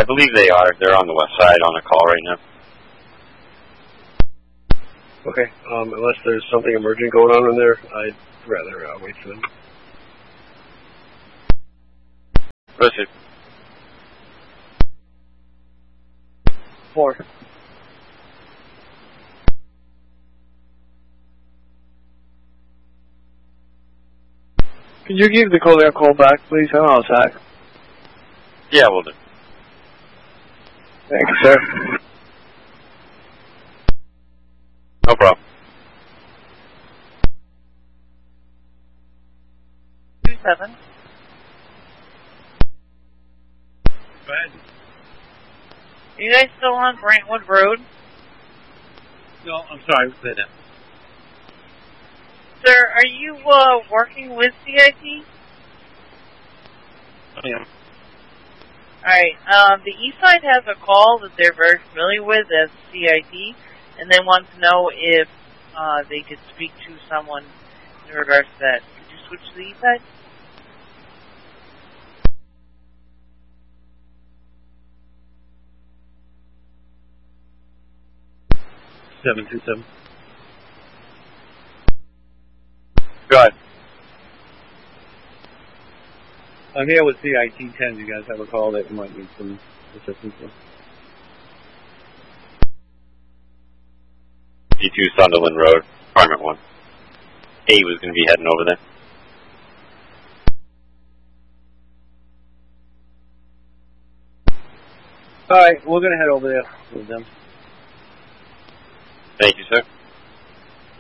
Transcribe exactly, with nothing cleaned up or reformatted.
I believe they are. They're on the west side on a call right now. Okay, um, unless there's something emergent going on in there, I'd rather uh, wait for them. Listen. Four. Can you give the caller a call back, please? I'm outside. Yeah, we'll do. Thank you, sir. No problem. Two seven. Go ahead. Are you guys still on Brentwood Road? No, I'm sorry. Say that. Sir, are you uh, working with C I T? I am. Alright, um, the East Side has a call that they're very familiar with as C I T, and they want to know if uh, they could speak to someone in regards to that. Could you switch to the East Side? seven two seven. Go ahead. I'm here with C I T ten. You guys have a call that you might need some assistance with? D two Sunderland Road, apartment one. A was going to be heading over there. Alright, we're going to head over there with them. Thank you, sir.